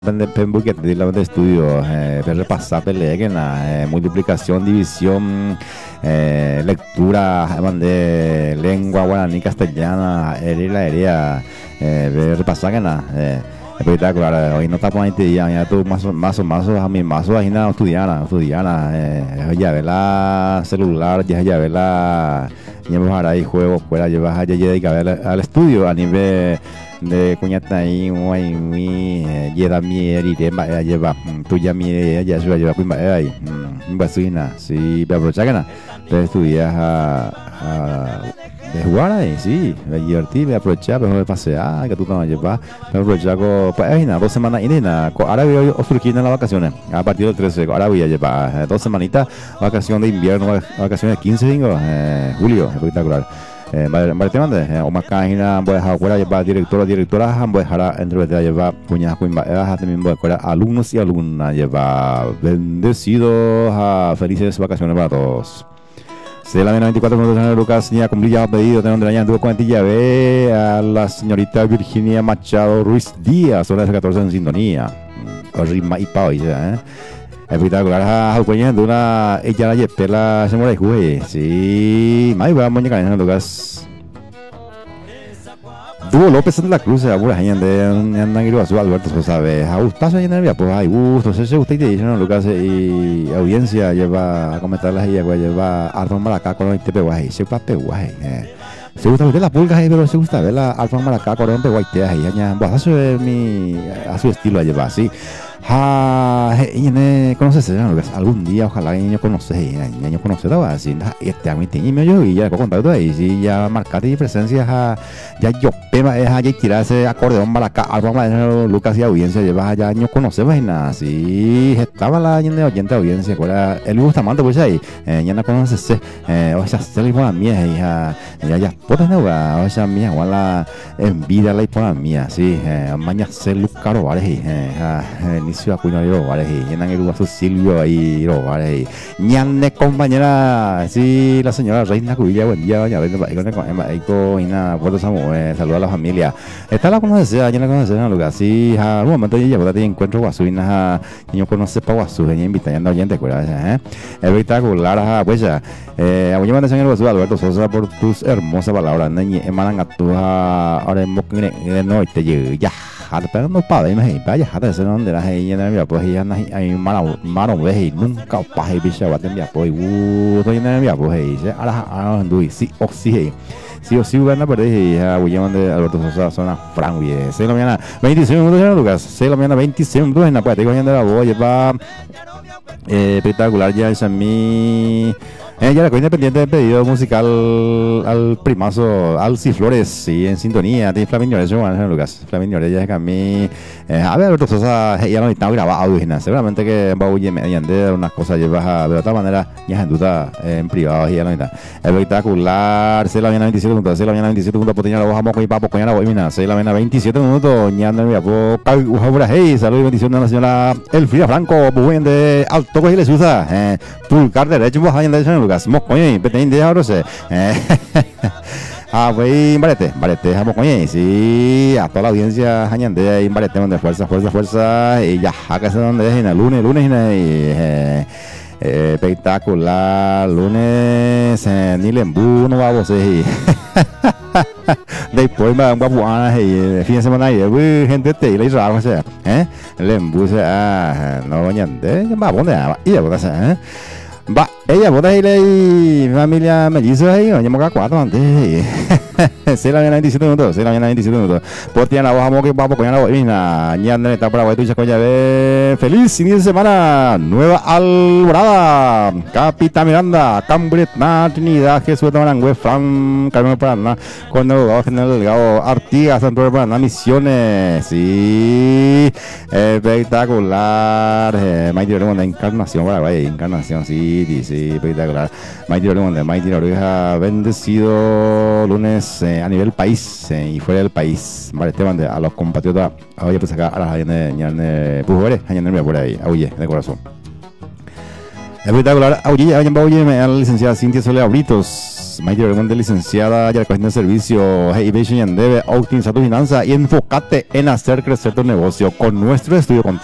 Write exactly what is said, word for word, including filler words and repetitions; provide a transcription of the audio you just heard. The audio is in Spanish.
de Pembuque de estudio, eh, per repasar pelea, eh, multiplicación, división, eh, lectura, de lengua guaraní, castellana, aérea, aérea, eh, repasar que nada, eh, espectacular. Hoy no está por ahí te digan, ya tú más más más a mi más ahí nada estudiana, estudiana, eh, ya ve la celular, ya ya ve la, ya me hará ahí juegos, fuera llevas a ya dedicar al estudio a nivel de cuñata ahí muy muy lleva mi herida lleva tu ya mi ya se va a llevar cuima ahí vacina sí pero aprovechar que estudias a, a de jugar ahí sí me divertí me aprovechar pero me pasear que tú te vas a llevar me aprovechar con pues ahí nada dos semanas y nada ahora voy a surgir en las vacaciones a partir del trece ahora voy a llevar dos semanitas vacaciones de invierno vacaciones de quince eh, julio espectacular. Eh, Básicamente, eh, o más caína, voy a dejar fuera llevar directora, directora, voy a dejar entre de llevar cuñas, cuñas, también voy a dejar alumnos y alumnas, llevar bendecidos, a felices vacaciones para todos. Se la veinticuatro minutos de Lucas, ni a cumplir ya pedido, tengo de la tuvo cuentilla ve a la señorita Virginia Machado Ruiz Díaz, hora de catorce en sintonía. Rima y pao, ¿eh? Espectacular a cuña de una ella la yepela se muere jugué sí mai va moña caña Lucas Dúo López en la Cruz a pura gente de Nanguiro Azul Alberto Sosa ve a gustazo ahí en el pues hay gusto se usted te dice no Lucas y audiencia lleva a comentar las ella lleva Alfa Maracá con el tepe guay se pape guay se gusta ver las pulgas ahí pero se gusta ver la Alfa Maracá con el tepe guay te ahí ya pues a su mi a su estilo lleva así. Ah, y conoces algún día ojalá niño conoces niño conocer así este a mí tiene yo y ya con contacto ahí sí ya marcate y presencia ya yo pema es allá tirarse acordeón para acá algo más Lucas y audiencia llevas allá años conocemos y nada sí estaba la gente oyente audiencia cuál él me gusta manto pues ahí ya no conoces eh o sea se le pone mía hija ya ya puedes no o sea mía wala envidia la pone mía sí mañana se lucaro vale eh inicio a cuñar yo vale y en el guaso Silvio ahí lo vale ñane compañera sí la señora Reina Cubilla buen día doña Reina con y nada puerto Samuel saluda a la familia está la conoce ya la conoce en lugar sí a un momento ya ya te encuentro guaso y nada yo conoce pa guaso ya invitando a oyente eh espectacular pues ya eh a llamar en el guaso Alberto Sosa por tus hermosas palabras emanan a tu ahora no te ya pero no para me vaya a hacer donde la gente en el pues ya hay mano mano ve nunca paje bicha va a tener pues uh estoy en el pues ahora ahora ando y sí o sí sí o sí van a perder ya voy a mandar Alberto Sosa zona Frank bien seis de la mañana veintiséis minutos Lucas seis de la mañana veintiséis minutos en la puerta cogiendo la voz lleva espectacular ya es a mí. Eh, ya la independiente del pedido musical al primazo Alci Flores, sí, en sintonía, tiene Flaminio, eso bueno, Lucas, Flaminio, ya es que a mí, eh, a ver, Alberto Sosa, ya no necesitaba grabado, seguramente que va a huir mediante unas cosas llevas a, de otra manera, ya en duda, eh, en privado, ya no necesita. Espectacular, seis de la mañana veintisiete minutos, seis de la mañana veintisiete minutos, potencia la voz, vamos con mi papo, coña la voz, mira, seis de la mañana veintisiete minutos, ya ando en mi papo, hey, salud y bendición de la señora Elfrida Franco, muy de Alto Cogi les usa, eh, pulcar derecho, pues, ahí en derecho, Lucas, mocoño, petén de ahora se, eh, ah, pues, barete, barete, jamo coño, sí, a toda la audiencia, jañande ahí, barete, donde fuerza, fuerza, fuerza, y ya, acá se donde es, en el lunes, lunes, y, eh, eh, espectacular, lunes, eh, ni lembu, no va a vos, eh, después me van a buenas y fin de semana y gente te le raro o sea eh lembu ah no bañante va a poner y ya botas eh va ella botas y la familia mellizo ahí oye moca cuatro antes se la viene veintisiete minutos se la viene veintisiete minutos por ti la vamos que vamos con la boina ya no está para tu chacoya de feliz fin de semana nueva Alborada Capitán Miranda Cambret Trinidad Jesús de Marangüe Fran Carmen Paraná con el abogado general delegado Artigas Santuario Paraná Misiones sí espectacular eh, Maite Oregon Encarnación Paraguay Encarnación sí sí espectacular Maite Oregon Maite Oregon bendecido lunes Eh, a nivel país eh, y fuera del país vale Esteban de, a los compatriotas oye pues acá a las gente pujones añadirme por ahí oye de corazón espectacular oye oye oye a la licenciada Cintia Soledad Britos Maite Bermonte, licenciada, ya de servicio, hey, debe optimizar tu finanza y enfócate en hacer crecer tu negocio con nuestro estudio contable.